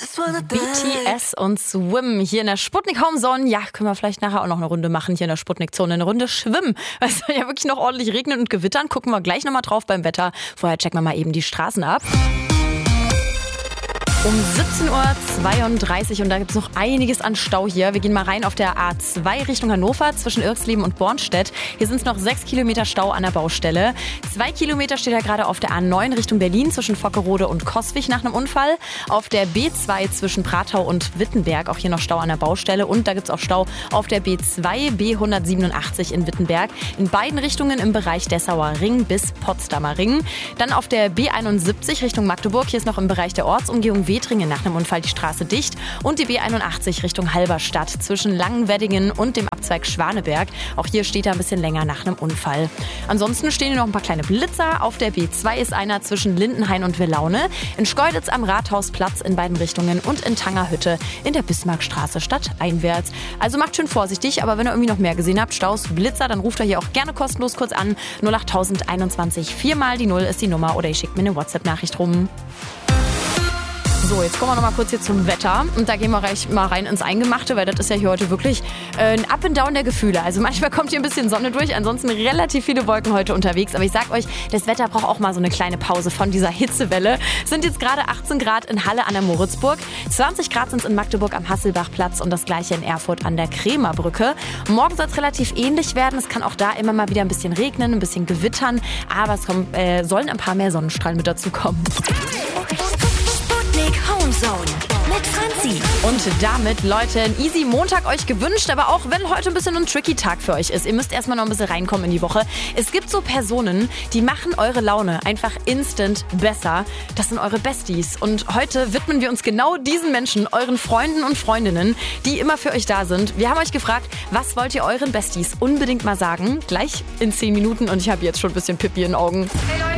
BTS und Swim hier in der Sputnik Homezone. Ja, können wir vielleicht nachher auch noch eine Runde machen hier in der Sputnik-Zone. Eine Runde schwimmen. Weil es soll ja wirklich noch ordentlich regnen und gewittern. Gucken wir gleich nochmal drauf beim Wetter. Vorher checken wir mal eben die Straßen ab. Um 17.32 Uhr und da gibt es noch einiges an Stau hier. Wir gehen mal rein auf der A2 Richtung Hannover zwischen Irxleben und Bornstedt. Hier sind es noch 6 Kilometer Stau an der Baustelle. 2 Kilometer steht da gerade auf der A9 Richtung Berlin zwischen Fockerode und Coswig nach einem Unfall. Auf der B2 zwischen Pratau und Wittenberg auch hier noch Stau an der Baustelle. Und da gibt es auch Stau auf der B2 B187 in Wittenberg. In beiden Richtungen im Bereich Dessauer Ring bis Potsdamer Ring. Dann auf der B71 Richtung Magdeburg. Hier ist noch im Bereich der Ortsumgehung Wetringen nach einem Unfall die Straße dicht und die B81 Richtung Halberstadt zwischen Langenweddingen und dem Abzweig Schwaneberg. Auch hier steht er ein bisschen länger nach einem Unfall. Ansonsten stehen hier noch ein paar kleine Blitzer. Auf der B2 ist einer zwischen Lindenhain und Willaune, in Schkeuditz am Rathausplatz in beiden Richtungen und in Tangerhütte in der Bismarckstraße stadteinwärts. Also macht schön vorsichtig, aber wenn ihr irgendwie noch mehr gesehen habt, Staus, Blitzer, dann ruft ihr hier auch gerne kostenlos kurz an. 08021 4 mal die 0 ist die Nummer oder ihr schickt mir eine WhatsApp-Nachricht rum. So, jetzt kommen wir noch mal kurz hier zum Wetter und da gehen wir gleich mal rein ins Eingemachte, weil das ist ja hier heute wirklich ein Up and Down der Gefühle. Also manchmal kommt hier ein bisschen Sonne durch, ansonsten relativ viele Wolken heute unterwegs. Aber ich sag euch, das Wetter braucht auch mal so eine kleine Pause von dieser Hitzewelle. Es sind jetzt gerade 18 Grad in Halle an der Moritzburg, 20 Grad sind es in Magdeburg am Hasselbachplatz und das gleiche in Erfurt an der Krämerbrücke. Morgen soll es relativ ähnlich werden. Es kann auch da immer mal wieder ein bisschen regnen, ein bisschen gewittern, aber es sollen ein paar mehr Sonnenstrahlen mit dazu kommen. Homezone mit Franzi. Und damit, Leute, ein easy Montag euch gewünscht, aber auch wenn heute ein bisschen ein tricky Tag für euch ist. Ihr müsst erstmal noch ein bisschen reinkommen in die Woche. Es gibt so Personen, die machen eure Laune einfach instant besser. Das sind eure Besties. Und heute widmen wir uns genau diesen Menschen, euren Freunden und Freundinnen, die immer für euch da sind. Wir haben euch gefragt, was wollt ihr euren Besties unbedingt mal sagen? Gleich in 10 Minuten und ich habe jetzt schon ein bisschen Pipi in den Augen. Hey Leute,